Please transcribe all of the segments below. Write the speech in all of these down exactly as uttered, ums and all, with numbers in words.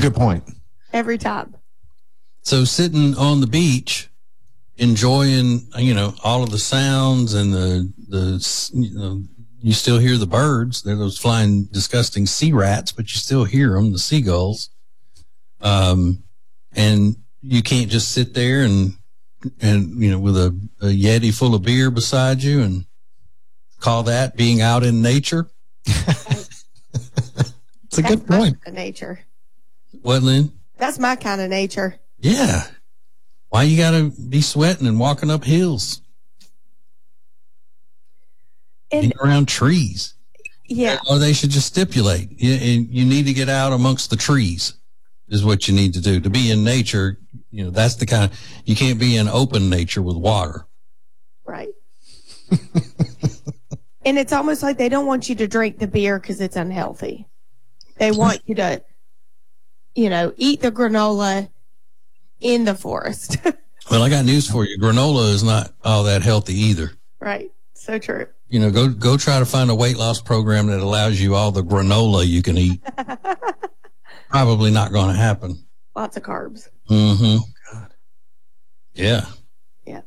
good point. Every time. So sitting on the beach, enjoying, you know, all of the sounds and the, the, you know, you still hear the birds. They're those flying, disgusting sea rats, but you still hear them, the seagulls. Um, and you can't just sit there and, and, you know, with a, a Yeti full of beer beside you and call that being out in nature. It's a That's good point. My kind of nature. What, Lynn? That's my kind of nature. Yeah. Why you gotta be sweating and walking up hills? And, Being around trees. yeah. Or they should just stipulate. You, you need to get out amongst the trees is what you need to do. To be in nature, you know, that's the kind of, you can't be in open nature with water. Right. And it's almost like they don't want you to drink the beer because it's unhealthy. They want you to, you know, eat the granola in the forest. Well, I got news for you. Granola is not all that healthy either. Right. So true. You know, go go try to find a weight loss program that allows you all the granola you can eat. Probably not going to happen. Lots of carbs. Mm-hmm. Oh, God. Yeah. Yeah.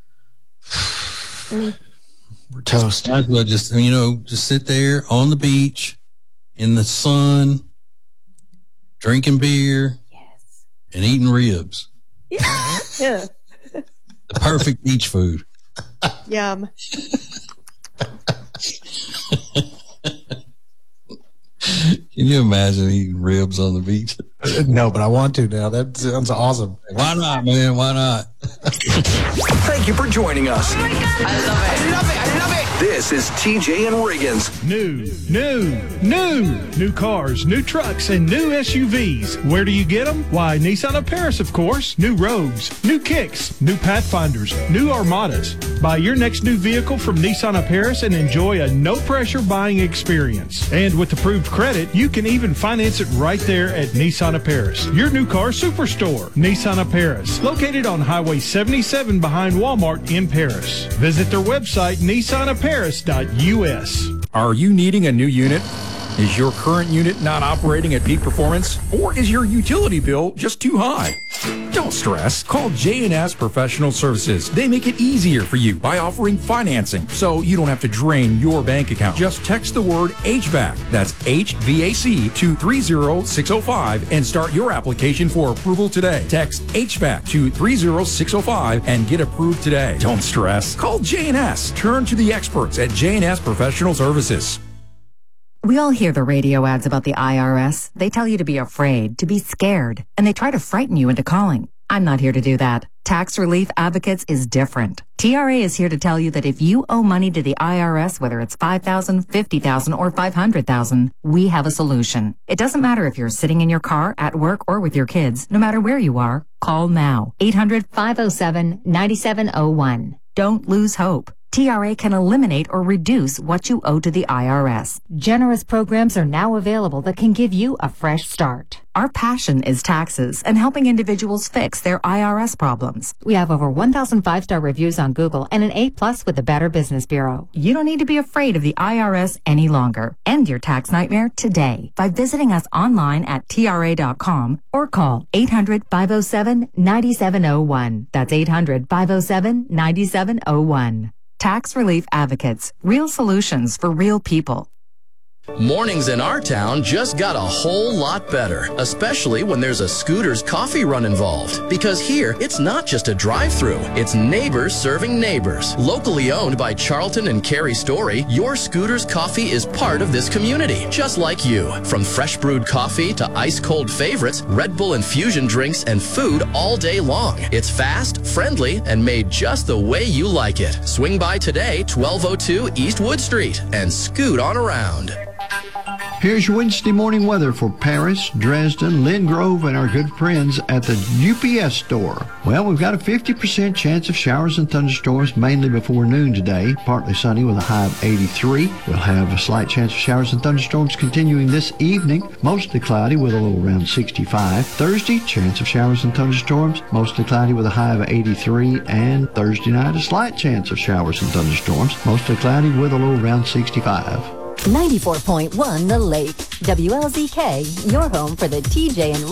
Mm. We're toast. Might as well just, you know, just sit there on the beach in the sun, drinking beer, Yes. and eating ribs. Yeah. Yeah. The perfect beach food. Yum. Can you imagine eating ribs on the beach? No, but I want to now. That sounds awesome. Why not, man? Why not? Thank you for joining us. I love it. I love it. I love it. This is T J and Riggins. New, new, new. New cars, new trucks, and new S U Vs. Where do you get them? Why, Nissan of Paris, of course. New Rogues, new Kicks, new Pathfinders, new Armadas. Buy your next new vehicle from Nissan of Paris and enjoy a no-pressure buying experience. And with approved credit, you can even finance it right there at Nissan of Paris. Your new car superstore, Nissan of Paris. Located on Highway seventy-seven behind Walmart in Paris. Visit their website, nissan of paris dot U S. Are you needing a new unit? Is your current unit not operating at peak performance? Or is your utility bill just too high? Don't stress. Call J and S Professional Services. They make it easier for you by offering financing, so you don't have to drain your bank account. Just text the word H V A C, that's H V A C, to three zero six zero five and start your application for approval today. Text H V A C to three zero six zero five and get approved today. Don't stress. Call J and S. Turn to the experts at J and S Professional Services. We all hear the radio ads about the I R S. They tell you to be afraid, to be scared, and they try to frighten you into calling. I'm not here to do that. Tax Relief Advocates is different. T R A is here to tell you that if you owe money to the I R S, whether it's five thousand dollars, fifty thousand dollars, or five hundred thousand dollars, we have a solution. It doesn't matter if you're sitting in your car, at work, or with your kids. No matter where you are, call now. eight hundred, five oh seven, nine seven oh one. Don't lose hope. T R A can eliminate or reduce what you owe to the I R S. Generous programs are now available that can give you a fresh start. Our passion is taxes and helping individuals fix their I R S problems. We have over one thousand five-star reviews on Google and an A plus with the Better Business Bureau. You don't need to be afraid of the I R S any longer. End your tax nightmare today by visiting us online at T R A dot com or call eight hundred, five oh seven, nine seven oh one. That's eight hundred, five oh seven, nine seven oh one. Tax Relief Advocates. Real solutions for real people. Mornings in our town just got a whole lot better, especially when there's a Scooters coffee run involved. Because here, it's not just a drive-through, it's neighbors serving neighbors. Locally owned by Charlton and Carrie Story, your Scooters coffee is part of this community, just like you. From fresh brewed coffee to ice-cold favorites, Red Bull infusion drinks, and food all day long. It's fast, friendly, and made just the way you like it. Swing by today, twelve oh two East Wood Street, and scoot on around. Here's your Wednesday morning weather for Paris, Dresden, Lynn Grove, and our good friends at the U P S store. Well, we've got a fifty percent chance of showers and thunderstorms mainly before noon today. Partly sunny with a high of eighty-three. We'll have a slight chance of showers and thunderstorms continuing this evening. Mostly cloudy with a low around sixty-five. Thursday, chance of showers and thunderstorms. Mostly cloudy with a high of eighty-three. And Thursday night, a slight chance of showers and thunderstorms. Mostly cloudy with a low around sixty-five. ninety-four point one The Lake. W L Z K, your home for the T J and